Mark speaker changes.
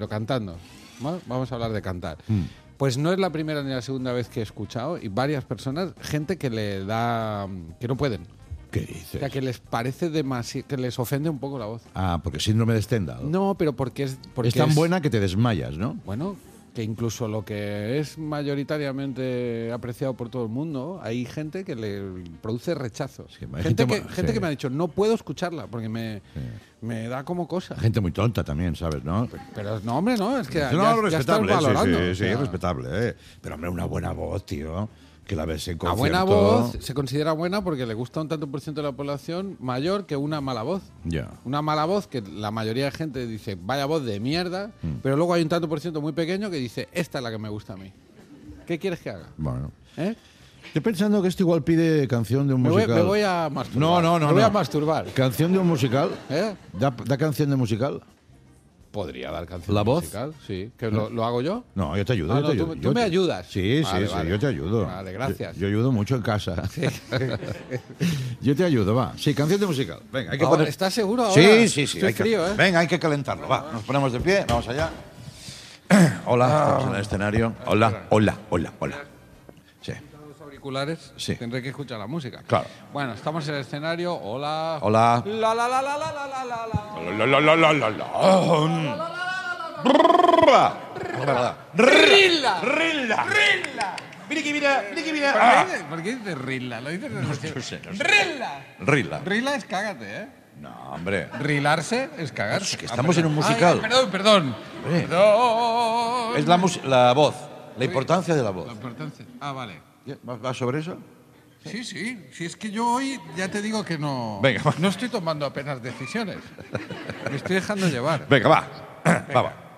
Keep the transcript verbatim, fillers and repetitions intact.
Speaker 1: pero cantando. ¿No? Vamos a hablar de cantar.
Speaker 2: Mm.
Speaker 1: Pues no es la primera ni la segunda vez que he escuchado y varias personas, gente que le da, que no pueden.
Speaker 2: ¿Qué
Speaker 1: O
Speaker 2: dices?
Speaker 1: sea, que les parece demasiado, que les ofende un poco la voz.
Speaker 2: Ah, porque síndrome de Stendhal.
Speaker 1: No, pero porque es... Porque
Speaker 2: es tan buena que te desmayas, ¿no?
Speaker 1: Bueno, que incluso lo que es mayoritariamente apreciado por todo el mundo, hay gente que le produce rechazo.
Speaker 2: Sí, hay
Speaker 1: gente
Speaker 2: gente
Speaker 1: que,
Speaker 2: mu-
Speaker 1: gente
Speaker 2: sí.
Speaker 1: que me ha dicho, no puedo escucharla porque me,
Speaker 2: Sí.
Speaker 1: me da como cosa.
Speaker 2: Gente muy tonta también, ¿sabes? ¿No?
Speaker 1: Pero no, hombre, no, es que ya,
Speaker 2: no,
Speaker 1: ya estás
Speaker 2: respetable, sí,
Speaker 1: valorando.
Speaker 2: sí, sí,
Speaker 1: o sea,
Speaker 2: respetable, ¿eh? Pero, hombre, una buena voz, tío. Que la ves en
Speaker 1: la
Speaker 2: concierto.
Speaker 1: buena voz se considera buena porque le gusta un tanto por ciento de la población mayor que una mala voz.
Speaker 2: Ya.
Speaker 1: Una mala voz que la mayoría de gente dice, vaya voz de mierda,
Speaker 2: Mm.
Speaker 1: pero luego hay un tanto por ciento muy pequeño que dice, esta es la que me gusta a mí. ¿Qué quieres que haga?
Speaker 2: Bueno.
Speaker 1: ¿Eh?
Speaker 2: Estoy pensando que esto igual pide canción de un
Speaker 1: Me voy,
Speaker 2: musical.
Speaker 1: me voy a masturbar.
Speaker 2: No, no, no.
Speaker 1: Me voy
Speaker 2: no.
Speaker 1: a masturbar.
Speaker 2: ¿Canción de un musical?
Speaker 1: ¿Eh?
Speaker 2: ¿Da, da canción de musical?
Speaker 1: Podría dar canción
Speaker 2: ¿La voz?
Speaker 1: musical, sí. ¿Que lo, lo hago yo?
Speaker 2: No, yo te ayudo.
Speaker 1: Ah,
Speaker 2: yo te
Speaker 1: no,
Speaker 2: ayudo.
Speaker 1: tú- tú
Speaker 2: Yo
Speaker 1: me
Speaker 2: te-
Speaker 1: ayudas.
Speaker 2: Sí,
Speaker 1: Vale,
Speaker 2: sí,
Speaker 1: vale.
Speaker 2: sí, yo te ayudo.
Speaker 1: Vale, gracias.
Speaker 2: Yo, yo ayudo mucho en casa. Yo te ayudo, va. Sí, canción de musical. Venga, hay que
Speaker 1: Ahora,
Speaker 2: poner...
Speaker 1: ¿estás seguro ahora?
Speaker 2: Sí, sí, sí.
Speaker 1: Estoy
Speaker 2: hay que-
Speaker 1: frío, ¿eh?
Speaker 2: Venga, hay que calentarlo. Va, nos ponemos de pie, vamos allá. Hola, estamos en el escenario. Hola, hola, hola, hola. Sí.
Speaker 1: Los auriculares,
Speaker 2: Sí.
Speaker 1: tendré que escuchar la música.
Speaker 2: Claro.
Speaker 1: Bueno, estamos en el escenario. Hola.
Speaker 2: Hola.
Speaker 1: La la la la la la la la la.
Speaker 2: La, la, la, la, la, la. Brrra.
Speaker 1: ¡Rilla!
Speaker 2: Rilla.
Speaker 1: ¡Rilla!
Speaker 2: Mira que mira, mira que mira.
Speaker 1: ¿Por
Speaker 2: Ah.
Speaker 1: qué, dices- ¿Por qué dices rilla? Lo dices de
Speaker 2: No sé, no sé.
Speaker 1: ¡Rilla!
Speaker 2: Rilla.
Speaker 1: Rilla es cágate, ¿eh?
Speaker 2: No, hombre.
Speaker 1: Rilarse es cagarse.
Speaker 2: que estamos en un musical.
Speaker 1: Ay, perdón, perdón.
Speaker 2: Hombre.
Speaker 1: Perdón.
Speaker 2: Es la, mus- la voz, la importancia de la voz.
Speaker 1: La importancia. Ah, vale.
Speaker 2: ¿Va va sobre eso?
Speaker 1: Sí, sí. Si es que yo hoy ya te digo que no.
Speaker 2: Venga, va.
Speaker 1: No estoy tomando apenas decisiones. Me estoy dejando llevar.
Speaker 2: Venga, va. Va, va.